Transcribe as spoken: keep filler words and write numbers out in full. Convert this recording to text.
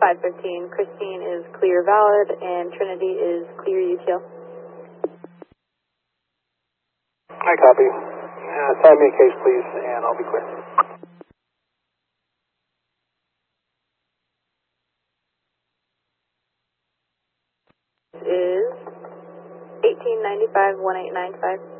five fifteen. Christine is clear valid, and Trinity is clear U T L. I copy. Uh, assign me a case, please, and I'll be clear. Is eighteen ninety-five, one eight nine five.